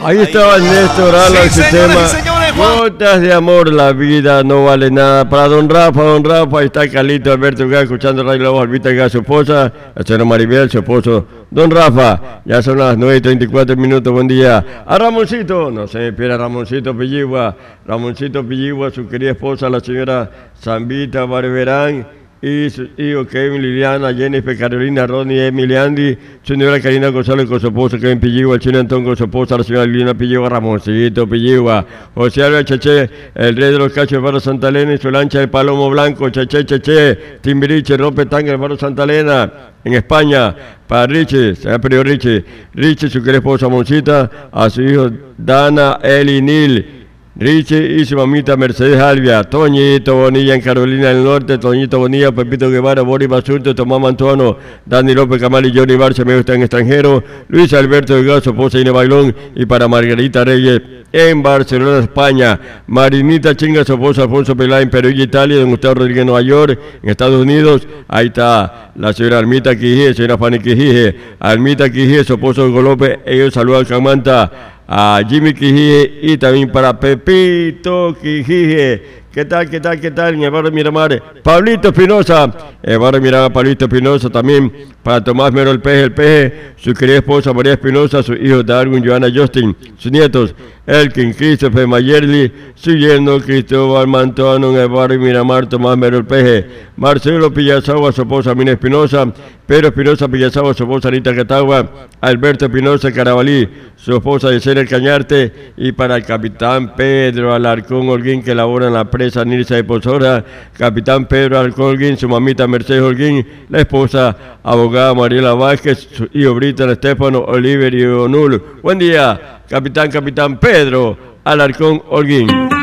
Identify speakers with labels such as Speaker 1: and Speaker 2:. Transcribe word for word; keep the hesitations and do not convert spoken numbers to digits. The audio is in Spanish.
Speaker 1: Ahí estaba Néstor Ala, el
Speaker 2: Sí,
Speaker 1: sistema.
Speaker 2: señores y señores, Juan.
Speaker 1: Gotas de amor, la vida no vale nada. Para don Rafa, don Rafa, ahí está Carlito Alberto Gas, escuchando Radio La Voz, Albita Gas, su esposa, la señora Maribel, su esposo, don Rafa. Ya son las nueve y treinta y cuatro minutos, buen día. A Ramoncito, no se me pierda Ramoncito Pilligua, Ramoncito Pilligua, su querida esposa, la señora Zambita Barberán, y su hijo Kevin, Liliana, Jennifer, Carolina, Ronnie, Emily, Andy, su señora Karina González con su esposo Kevin Pilligua, el chino Antón con su esposa, la señora Liliana Pilligua, Ramoncito Pilligua, José Álvarez Cheche, el rey de los cachos de Barro Santa Elena y su lancha de Palomo Blanco, Cheche, Cheche, Timbiriche, Rompe Tanga de Barro Santa Elena, en España, para Richie, se ha perdido Richie, Richie, su querida esposa Moncita, a su hijo Dana, Eli, Nil, Richie y su mamita Mercedes Albia, Toñito Bonilla en Carolina del Norte, Toñito Bonilla, Pepito Guevara, Boris Basurto, Tomás Mantuano, Dani López Camal y Johnny Barça, amigos están en extranjero, Luis Alberto Delgado, su esposa Ine Bailón, y para Margarita Reyes en Barcelona, España, Marinita Chinga, su esposa Alfonso Pelá en Perú y Italia, don Gustavo Rodríguez en Nueva York, en Estados Unidos, ahí está la señora Almita Quijé, señora Fanny Quijé, Almita Quijé, su esposo Hugo López, ellos saludan a Camanta, a Jimmy Quijije y también para Pepito Quijije. ¿Qué tal, qué tal, qué tal? En el barrio Miramar, Pablito Espinosa, el barrio Miramar, Pablito Espinosa, también para Tomás Mero el Peje, el Peje, su querida esposa María Espinosa, su hijo Darwin, Joana Justin, sus nietos, Elkin, Christopher Mayerly, su yerno Cristóbal Mantuano en el barrio Miramar, Tomás Mero el Peje, Marcelo Pillazagua, su esposa Mina Espinosa, Pedro Espinosa Pillazagua, su esposa Anita Catagua, Alberto Espinosa Carabalí, su esposa Yesenia Cañarte, y para el capitán Pedro Alarcón Holguín, que labora en la presa Nilsa de Pozora, capitán Pedro Alarcón Holguín, su mamita Mercedes Holguín, la esposa abogada Mariela Vázquez, su hijo Britan Estefano, Oliver y Onul. Buen día, capitán, capitán Pedro Alarcón Holguín.